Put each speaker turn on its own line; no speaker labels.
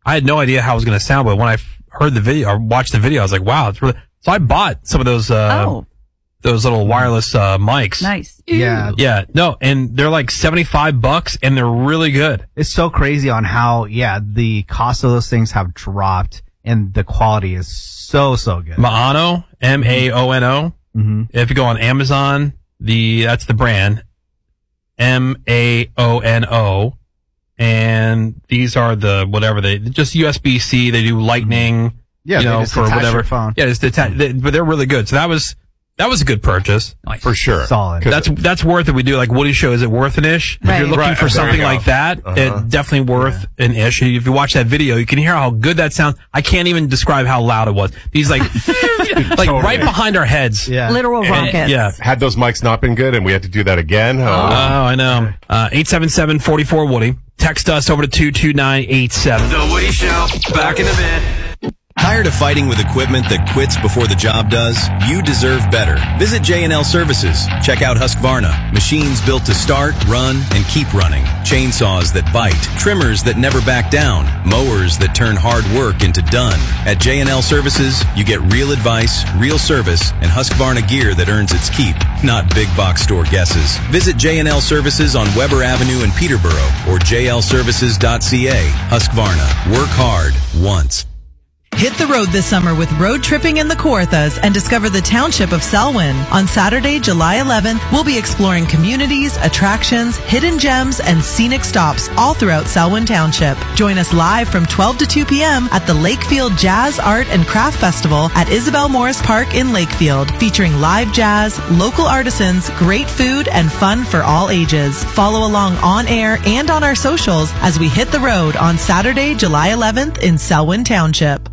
I had no idea how it was going to sound, but when I heard the video or watched the video, I was like, wow, it's really. So I bought some of those little wireless mics.
Nice.
Yeah.
Yeah. No, and they're like $75 and they're really good.
It's so crazy on how, the cost of those things have dropped and the quality is so good.
Maono, M-A-O-N-O.
Mm-hmm.
If you go on Amazon, that's the brand. M-A-O-N-O. And these are just USB-C. They do Lightning.
Yeah, they just
for
attach
whatever
your phone.
Yeah, but they're really good. So that was a good purchase.
Nice.
For sure.
Solid.
That's worth it. We do like Woody Show. Is it worth an ish?
Right.
If you're looking
Right,
for
there
something
you go.
like that, it's definitely worth an ish. If you watch that video, you can hear how good that sounds. I can't even describe how loud it was. These like right behind our heads.
Yeah.
Literal rockets.
Yeah.
Had those mics not been good and we had to do that again?
Oh, I know. 877-44-WOODY. Text us over to 22987.
The Woody Show. Back in a bit.
Tired of fighting with equipment that quits before the job does? You deserve better. Visit J&L Services. Check out Husqvarna. Machines built to start, run, and keep running. Chainsaws that bite. Trimmers that never back down. Mowers that turn hard work into done. At J&L Services, you get real advice, real service, and Husqvarna gear that earns its keep, not big box store guesses. Visit J&L Services on Weber Avenue in Peterborough or jlservices.ca. Husqvarna. Work hard once.
Hit the road this summer with road tripping in the Kawarthas and discover the township of Selwyn. On Saturday, July 11th, we'll be exploring communities, attractions, hidden gems, and scenic stops all throughout Selwyn Township. Join us live from 12 to 2 p.m. at the Lakefield Jazz, Art, and Craft Festival at Isabel Morris Park in Lakefield, featuring live jazz, local artisans, great food, and fun for all ages. Follow along on air and on our socials as we hit the road on Saturday, July 11th in Selwyn Township.